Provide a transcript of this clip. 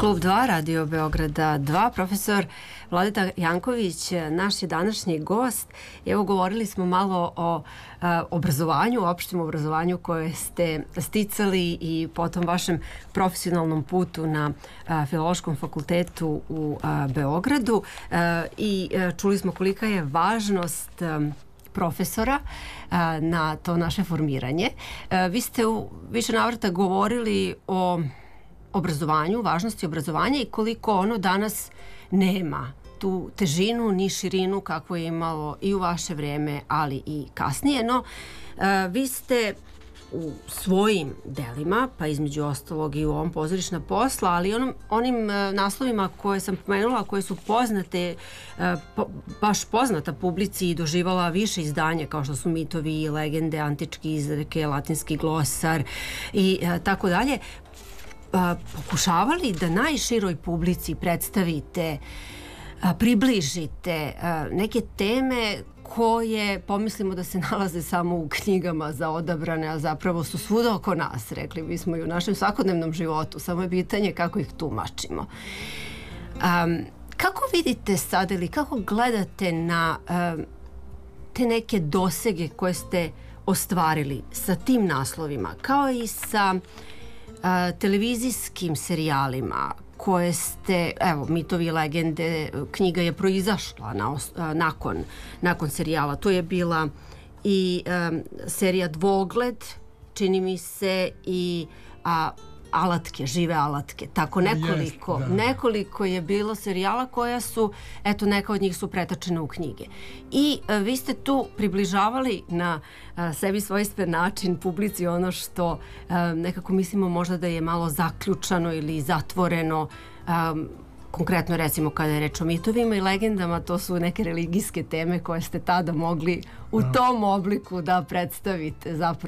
Klub 2, Radio Beograda 2, profesor Vladeta Janković, naš je današnji gost. Evo, govorili smo malo o obrazovanju, opštem obrazovanju koje ste sticali i potom vašem profesionalnom putu na Filološkom fakultetu u Beogradu i čuli smo kolika je važnost profesora na to naše formiranje. Vi ste u više navrata govorili o obrazovanju, važnosti obrazovanja i koliko ono danas nema tu težinu ni širinu kako je imalo i u vaše vreme, ali i kasnije. No, vi ste u svojim delima, pa između ostalog i u ovom Pozorišna posla, ali onim naslovima koje sam pomenula, koje su poznate, baš poznata publici i doživala više izdanja kao što su Mitovi i legende, antički izreke, latinski glosar i tako dalje, pokušavali da najširoj publici predstavite, približite neke teme koje pomislimo da se nalaze samo u knjigama za odabrane, a zapravo su svuda oko nas, rekli bismo, i u našem svakodnevnom životu. Samo je pitanje kako ih tumačimo. Kako vidite sad ili kako gledate na te neke dosege koje ste ostvarili sa tim naslovima, kao i sa televizijskim serijalima koje ste, evo, Mitovi i legende, knjiga je proizašla nakon serijala. To je bila i serija Dvogled, čini mi se, i Alatke, žive alatke. Tako nekoliko je bilo serijala koja su, eto, neka od njih su pretačene u knjige. I vi ste tu približavali na sebi svojstven način publici ono što nekako mislimo možda da je malo zaključano ili zatvoreno. Konkretno, recimo, kada je reč o mitovima i legendama, to su neke religijske teme koje ste tada mogli u tom obliku da predstavite zapravo.